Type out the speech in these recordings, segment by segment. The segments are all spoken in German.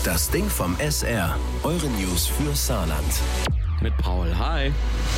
Das Ding vom SR. Eure News für Saarland. Mit Paul. Hi.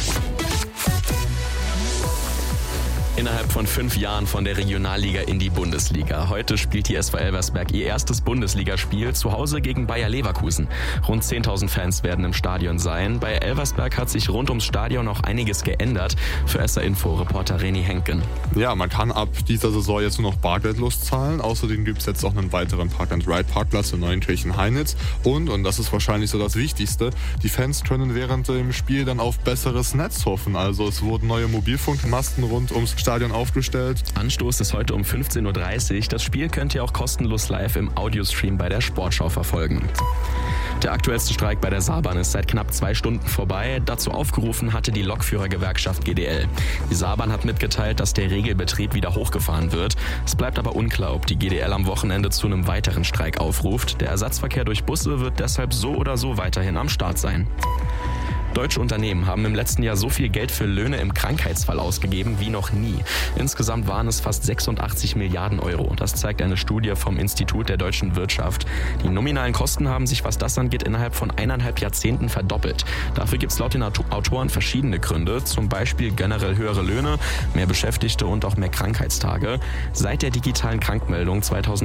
Innerhalb von 5 Jahren von der Regionalliga in die Bundesliga. Heute spielt die SV Elversberg ihr erstes Bundesligaspiel zu Hause gegen Bayer Leverkusen. Rund 10.000 Fans werden im Stadion sein. Bei Elversberg hat sich rund ums Stadion auch einiges geändert. Für SR Info Reporter René Henken. Ja, man kann ab dieser Saison jetzt nur noch bargeldlos zahlen. Außerdem gibt es jetzt auch einen weiteren Park-and-Ride-Parkplatz in Neunkirchen-Heinitz. Und das ist wahrscheinlich so das Wichtigste, die Fans können während dem Spiel dann auf besseres Netz hoffen. Also es wurden neue Mobilfunkmasten rund ums Stadion aufgestellt. Anstoß ist heute um 15.30 Uhr. Das Spiel könnt ihr auch kostenlos live im Audiostream bei der Sportschau verfolgen. Der aktuellste Streik bei der Saarbahn ist seit knapp 2 Stunden vorbei. Dazu aufgerufen hatte die Lokführergewerkschaft GDL. Die Saarbahn hat mitgeteilt, dass der Regelbetrieb wieder hochgefahren wird. Es bleibt aber unklar, ob die GDL am Wochenende zu einem weiteren Streik aufruft. Der Ersatzverkehr durch Busse wird deshalb so oder so weiterhin am Start sein. Deutsche Unternehmen haben im letzten Jahr so viel Geld für Löhne im Krankheitsfall ausgegeben wie noch nie. Insgesamt waren es fast 86 Milliarden Euro. Das zeigt eine Studie vom Institut der deutschen Wirtschaft. Die nominalen Kosten haben sich, was das angeht, innerhalb von 1,5 Jahrzehnten verdoppelt. Dafür gibt es laut den Autoren verschiedene Gründe, zum Beispiel generell höhere Löhne, mehr Beschäftigte und auch mehr Krankheitstage. Seit der digitalen Krankmeldung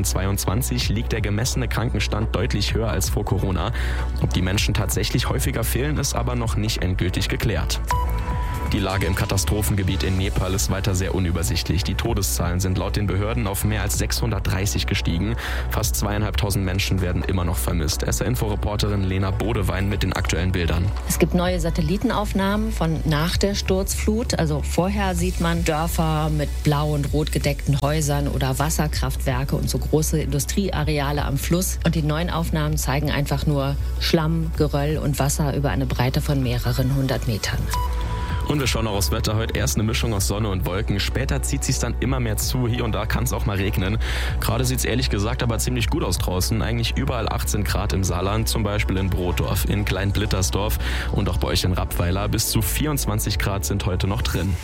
2022 liegt der gemessene Krankenstand deutlich höher als vor Corona. Ob die Menschen tatsächlich häufiger fehlen, ist aber noch nicht endgültig geklärt. Die Lage im Katastrophengebiet in Nepal ist weiter sehr unübersichtlich. Die Todeszahlen sind laut den Behörden auf mehr als 630 gestiegen. Fast 2.500 Menschen werden immer noch vermisst. SR-Info-Reporterin Lena Bodewein mit den aktuellen Bildern. Es gibt neue Satellitenaufnahmen von nach der Sturzflut. Also vorher sieht man Dörfer mit blau und rot gedeckten Häusern oder Wasserkraftwerke und so große Industrieareale am Fluss. Und die neuen Aufnahmen zeigen einfach nur Schlamm, Geröll und Wasser über eine Breite von mehreren 100 Metern. Und wir schauen auch aufs Wetter. Heute erst eine Mischung aus Sonne und Wolken. Später zieht es dann immer mehr zu. Hier und da kann es auch mal regnen. Gerade sieht es ehrlich gesagt aber ziemlich gut aus draußen. Eigentlich überall 18 Grad im Saarland, zum Beispiel in Brotdorf, in Kleinblittersdorf und auch bei euch in Rappweiler. Bis zu 24 Grad sind heute noch drin.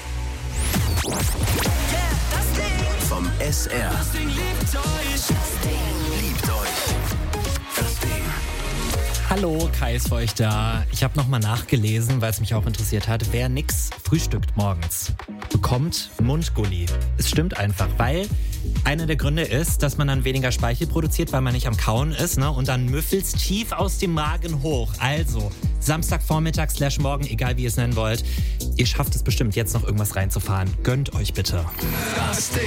Vom SR. Das Ding liebt euch. Liebt euch. Das Ding. Hallo, Kai ist für euch da. Ich habe nochmal nachgelesen, weil es mich auch interessiert hat. Wer nix frühstückt morgens, bekommt Mundgulli. Es stimmt einfach, weil einer der Gründe ist, dass man dann weniger Speichel produziert, weil man nicht am Kauen ist, ne? Und dann müffelt's tief aus dem Magen hoch. Also, Samstagvormittag / morgen, egal wie ihr es nennen wollt. Ihr schafft es bestimmt, jetzt noch irgendwas reinzufahren. Gönnt euch bitte. Das Ding.